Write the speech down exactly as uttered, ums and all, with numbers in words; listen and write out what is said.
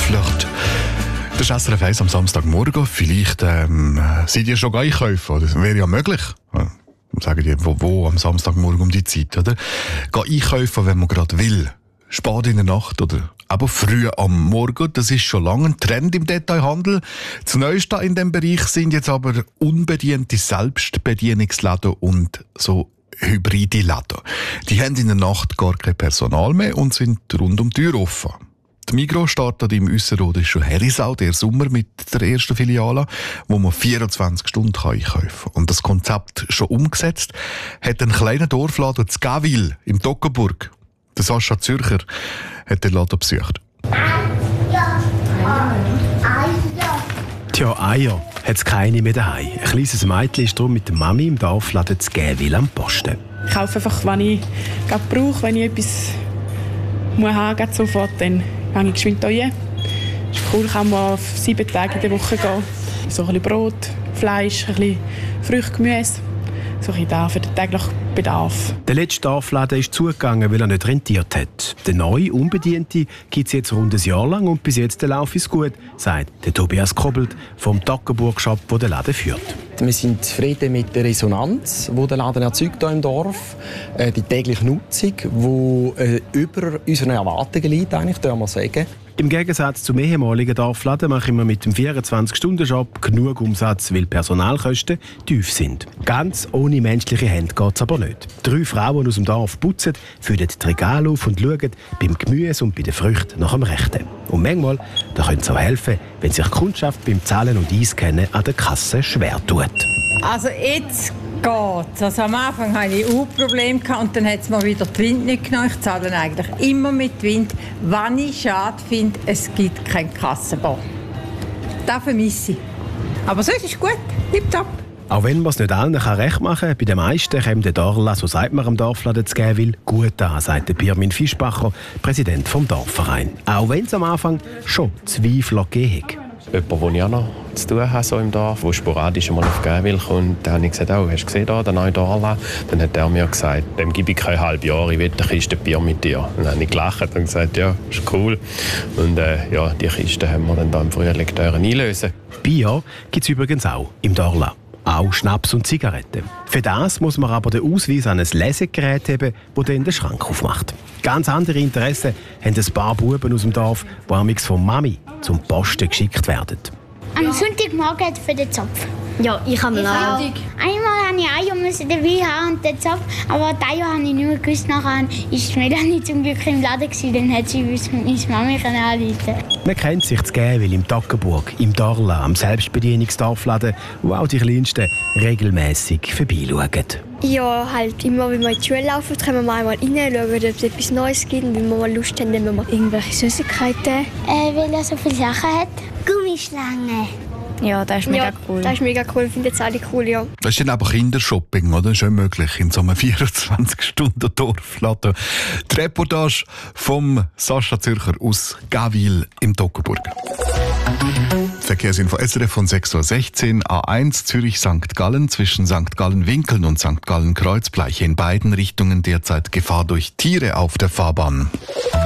Dorfladen. Das ist S R F eins am Samstagmorgen. Vielleicht ähm, seid ihr schon einkaufen, das wäre ja möglich. Ja, sagen die, wo, wo am Samstagmorgen um die Zeit, oder? Geh einkaufen, wenn man gerade will. Spät in der Nacht oder aber früh am Morgen. Das ist schon lange ein Trend im Detailhandel. Das Neueste in diesem Bereich sind jetzt aber unbediente Selbstbedienungsläden und so hybride Läden. Die haben in der Nacht gar kein Personal mehr und sind rund um die Tür offen. Die Migros startet im Üsserrodischen Herisau der Sommer mit der ersten Filiale, wo man vierundzwanzig Stunden einkaufen kann. Und das Konzept schon umgesetzt hat ein kleiner Dorfladen zu Gawil im Toggenburg. Der Sascha Zürcher hat den Laden besucht. Tja, Eier hat es keine mehr daheim. Ein kleines Mädchen ist darum mit der Mami im Dorfladen zu Gawil am Posten. Ich kaufe einfach, wenn ich gerade brauche, wenn ich etwas muss haben muss, sofort, dann gehe ich geschwind hier. Das ist cool, kann man auf sieben Tage in der Woche gehen. So ein bisschen Brot, Fleisch, ein bisschen Früchte, Gemüse. So ein bisschen da für den täglichen Bedarf. Der letzte Dorfladen ist zugegangen, weil er nicht rentiert hat. Der neue, unbediente, gibt es jetzt rund ein Jahr lang und bis jetzt läuft es gut, sagt der Tobias Kobelt vom Toggenburg-Shop, der den Laden führt. Wir sind zufrieden mit der Resonanz, die der Laden erzeugt hier im Dorf. Äh, die tägliche Nutzung, die äh, über unseren Erwartungen liegt, eigentlich, darf man sagen. Im Gegensatz zum ehemaligen Dorfladen machen wir mit dem vierundzwanzig-Stunden-Shop genug Umsatz, weil Personalkosten tief sind. Ganz ohne menschliche Hände geht es aber nicht. Drei Frauen aus dem Dorf putzen, füllen die Regale auf und schauen beim Gemüse und bei den Früchten nach dem Rechten. Und manchmal da können sie auch helfen, wenn sich die Kundschaft beim Zahlen und Einscannen an der Kasse schwer tut. Also jetzt geht's. Also am Anfang hatte ich auch Probleme und dann hat es mir wieder die Wind nicht genommen. Ich zahle eigentlich immer mit Wind. Was ich schade finde, es gibt keinen Kassenbon. Das vermisse ich. Aber sonst ist es gut. Tipptopp. Auch wenn man es nicht allen recht machen kann, bei den meisten kommt der Dorla, so sagt man am Dorfladen zu Gawil, gut an, sagt der Pirmin Fischbacher, Präsident vom Dorfverein. Auch wenn es am Anfang schon Zweifel gegeben hat. Jemand, den ich auch noch zu tun habe so im Dorf, der sporadisch einmal auf Gawil kommt, da habe ich gesagt, oh, hast du gesehen, da, den neuen Dorla? Dann hat er mir gesagt, dem gebe ich kein halbes Jahr, ich will eine Kiste Bier mit dir. Dann habe ich gelacht und gesagt, ja, ist cool. Und äh, ja, die Kiste haben wir dann da im Frühling einlösen. Bier gibt es übrigens auch im Dorla. Auch Schnaps und Zigaretten. Für das muss man aber den Ausweis an ein Lesegerät haben, das dann den Schrank aufmacht. Ganz andere Interessen haben ein paar Buben aus dem Dorf, die amigs von Mami zum Posten geschickt werden. Am Sonntagmorgen für den Zopf. Ja, ich habe ihn auch. Einmal musste ich Eier dabei haben und den Zopf, aber die Eier habe ich nicht mehr gewusst. Nachher war Melanie zum Glück im Laden, dann hat sie uns mit meiner Mami anrufen. Man kennt sich zu Gawil im Toggenburg, im Dorla, am Selbstbedienungsdorfladen, wo auch die Kleinsten regelmässig vorbeischauen. Ja, halt immer, wenn wir in die Schule laufen, können wir mal einmal rein, schauen, ob es etwas Neues gibt. Und wenn wir mal Lust haben, nehmen wir irgendwelche Süßigkeiten. Äh, weil er so viele Sachen hat. Gummischlange. Ja, das ist mega ja, cool. Das ist mega cool, ich finde jetzt alle cool, ja. Das ist dann aber Kindershopping, oder? Schön möglich in so einem vierundzwanzig-Stunden-Dorfladen. Die Reportage vom Sascha Zürcher aus Gawil im Toggenburg. Verkehrsinfo S R F von sechs Uhr sechzehn, A eins Zürich-Sankt Gallen zwischen Sankt Gallen-Winkeln und Sankt Gallen-Kreuzbleiche in beiden Richtungen derzeit Gefahr durch Tiere auf der Fahrbahn.